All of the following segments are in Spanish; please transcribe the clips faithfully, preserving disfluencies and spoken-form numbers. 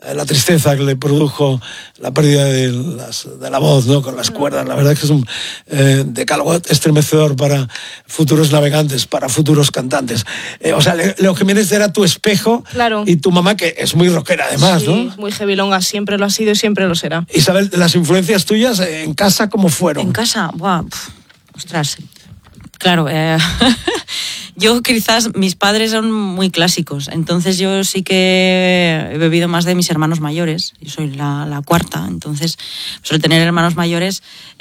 la tristeza que le produjo la pérdida de, las, de la voz, ¿no? Con las cuerdas. La verdad es que es un eh, decálogo estremecedor para futuros navegantes, para futuros cantantes. Eh, o sea, Leo Jiménez era tu espejo, claro. Y tu mamá, que es muy rockera además, sí, ¿no? Muy heavilonga, siempre lo ha sido y siempre lo será. Isabel, las influencias tuyas en casa, ¿cómo fueron? En casa, buah, pf, ostras, claro, eh, yo quizás, mis padres son muy clásicos, entonces yo sí que he bebido más de mis hermanos mayores, yo soy la, la cuarta, entonces pues, el tener hermanos mayores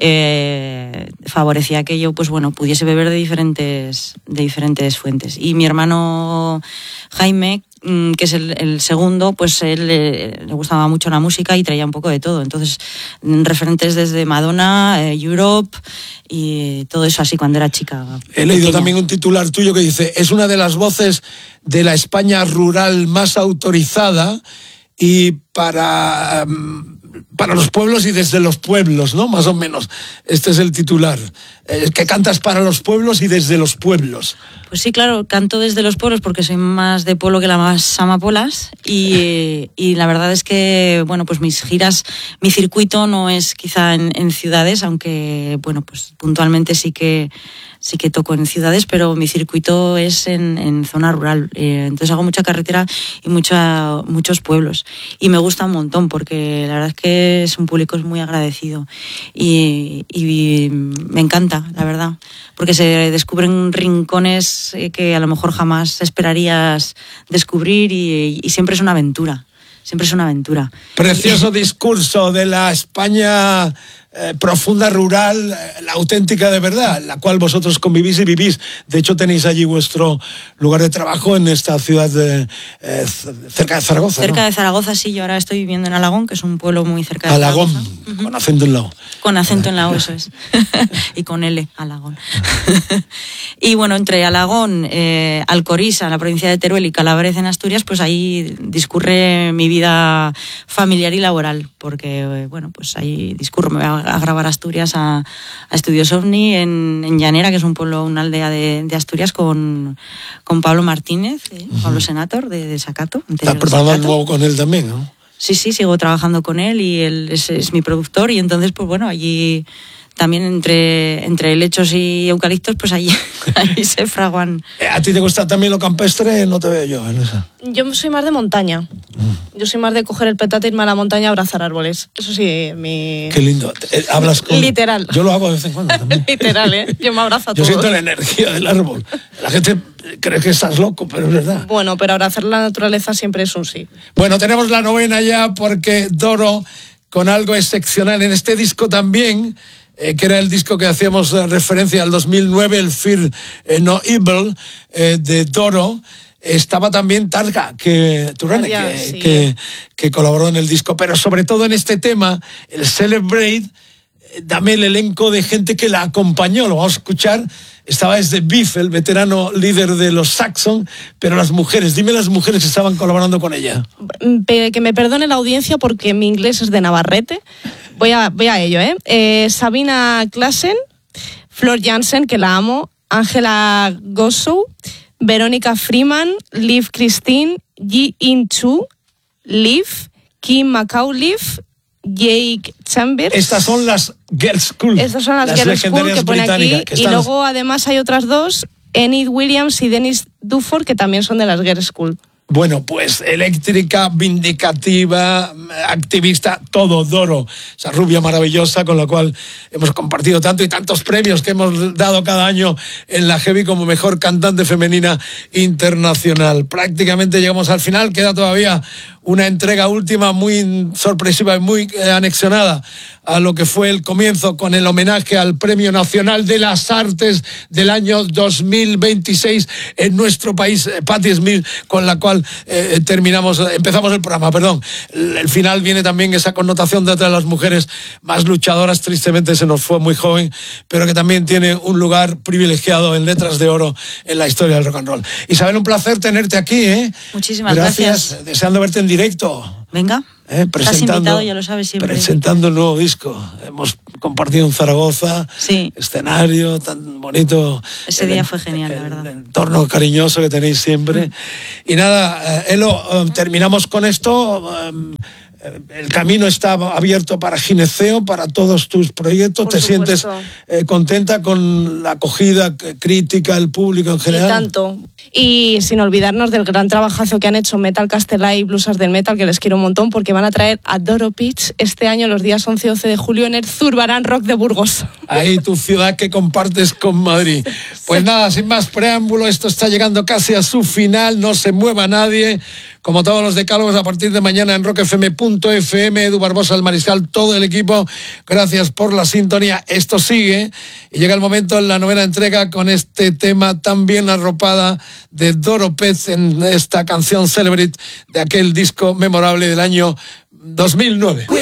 eh, favorecía que yo pues bueno pudiese beber de diferentes, de diferentes fuentes. Y mi hermano Jaime, que es el, el segundo, pues él le, le gustaba mucho la música y traía un poco de todo. Entonces, referentes desde Madonna, eh, Europe y todo eso así cuando era chica. He leído también un titular tuyo que dice: es una de las voces de la España rural más autorizada y para, para los pueblos y desde los pueblos, ¿no? Más o menos. Este es el titular. Eh, que cantas para los pueblos y desde los pueblos. Pues sí, claro, canto desde los pueblos porque soy más de pueblo que las más amapolas y, y la verdad es que, bueno, pues mis giras, mi circuito no es quizá en, en ciudades, aunque, bueno, pues puntualmente sí que sí que toco en ciudades, pero mi circuito es en, en zona rural. Eh, entonces hago mucha carretera y mucha, muchos pueblos. Y me gusta un montón porque la verdad es que es un público muy agradecido y, y me encanta, la verdad, porque se descubren rincones que a lo mejor jamás esperarías descubrir y, y siempre es una aventura. Siempre es una aventura. Precioso discurso de la España eh, profunda, rural, eh, la auténtica de verdad, la cual vosotros convivís y vivís. De hecho, tenéis allí vuestro lugar de trabajo en esta ciudad de, eh, cerca de Zaragoza. Cerca ¿no? de Zaragoza, sí. Yo ahora estoy viviendo en Alagón, que es un pueblo muy cerca de Alagón, Zaragoza. uh-huh. Con acento en la O. Con acento en la O, eso es. Y con L, Alagón. Y bueno, entre Alagón, eh, Alcoriza, en la provincia de Teruel, y Calabres, en Asturias, pues ahí discurre mi vida familiar y laboral, porque, eh, bueno, pues ahí discurro. Me voy a, a grabar a Asturias, a, a Estudios OVNI, en, en Llanera, que es un pueblo, una aldea de, de Asturias, con, con Pablo Martínez, eh, uh-huh. Pablo Senator, de, de Sacato. ¿Estás preparando algo nuevo con él también, no? Sí, sí, sigo trabajando con él y él es, es mi productor, y entonces, pues bueno, allí también entre, entre helechos y eucaliptos, pues allí, allí se fraguan. ¿A ti te gusta también lo campestre? No te veo yo en esa. Yo soy más de montaña. Mm. Yo soy más de coger el petate, irme a la montaña a abrazar árboles. Eso sí, mi... Qué lindo. Hablas con... Literal. Yo lo hago de vez en cuando también. Literal, ¿eh? Yo me abrazo a Yo todos. siento la energía del árbol. La gente cree que estás loco, pero es verdad. Bueno, pero abrazar la naturaleza siempre es un sí. Bueno, tenemos la novena ya porque Doro, con algo excepcional en este disco también, eh, que era el disco que hacíamos eh, referencia al dos mil nueve, el Fear eh, No Evil, eh, de Doro. Estaba también Targa, que, Turane, Tarja, que, sí. que, que colaboró en el disco, pero sobre todo en este tema, el Celebrate, eh, dame el elenco de gente que la acompañó, lo vamos a escuchar. Estaba desde Biff, el veterano líder de los Saxon, pero las mujeres, dime las mujeres que estaban colaborando con ella. Que me perdone la audiencia porque mi inglés es de Navarrete. Voy a, voy a ello, ¿eh? eh Sabina Klassen, Flor Jansen, que la amo, Ángela Gossow, Verónica Freeman, Liv Christine, Ji-In Chu, Liv, Kim McAuliffe, Jake Chambers. Estas son las Girls School. Estas son las, las Girls School que pone aquí. Que y luego además hay otras dos, Enid Williams y Dennis Duford, que también son de las Girls School. Bueno, pues eléctrica, vindicativa, activista, todo Doro. Esa rubia maravillosa con la cual hemos compartido tanto y tantos premios que hemos dado cada año en la Heavy como mejor cantante femenina internacional. Prácticamente llegamos al final, queda todavía una entrega última muy sorpresiva y muy eh, anexionada a lo que fue el comienzo con el homenaje al Premio Nacional de las Artes del año dos mil veintiséis en nuestro país, eh, Patti Smith, con la cual eh, terminamos, empezamos el programa, perdón. El, el final viene también esa connotación de otra de las mujeres más luchadoras, tristemente se nos fue muy joven, pero que también tiene un lugar privilegiado en letras de oro en la historia del rock and roll. Isabel, un placer tenerte aquí, ¿eh? Muchísimas gracias. Gracias, deseando verte en directo. Venga, eh, estás invitado, ya lo sabes siempre. Presentando un nuevo disco. Hemos compartido en Zaragoza, sí. Escenario tan bonito. Ese día el, fue genial, el, la verdad. El entorno cariñoso que tenéis siempre. Mm. Y nada, eh, Elo, eh, terminamos con esto. Eh, el camino está abierto para Gineceo, para todos tus proyectos. Por ¿Te supuesto. sientes eh, contenta con la acogida crítica del público en general? Y tanto. Y sin olvidarnos del gran trabajazo que han hecho Metal Castellá y Blusas del Metal, que les quiero un montón, porque van a traer a Doro Pitch este año, los días once y doce de julio, en el Zurbarán Rock de Burgos. Ahí tu ciudad que compartes con Madrid. Pues nada, sin más preámbulo, esto está llegando casi a su final, no se mueva nadie. Como todos los decálogos, a partir de mañana en rock f m punto f m, Edu Barbosa, el Mariscal, todo el equipo, gracias por la sintonía. Esto sigue y llega el momento en la novena entrega con este tema tan bien arropada de Doro Pez en esta canción Celebrate de aquel disco memorable del año dos mil nueve.